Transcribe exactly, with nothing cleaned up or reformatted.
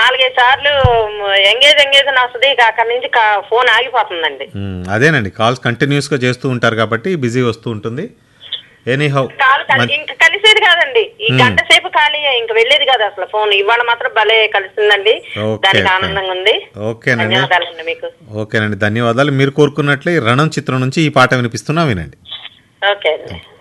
నాలుగైదు సార్లు engage engage అని వస్తుంది, అక్కడి నుంచి ఫోన్ ఆగిపోతుందండి. అదేనండి, కాల్స్ కంటిన్యూస్ గా చేస్తూ ఉంటారు కాబట్టి బిజీ వస్తూ ఉంటుంది. ఎనీహౌ ఇంకా కలిసేది కాదండి, ఈ గంట సేపు ఖాళీ ఇంకా వెళ్ళేది కాదు అసలు ఫోన్. ఇవాళ మాత్రం భలే కలిసిందండి, దానికి ఆనందంగా ఉంది. ఓకేనండి, మీకు ఓకేనండి, ధన్యవాదాలు. మీరు కోరుకున్నట్లే రణం చిత్రం నుంచి ఈ పాట వినిపిస్తున్నా, వినండి. ఓకే అండి.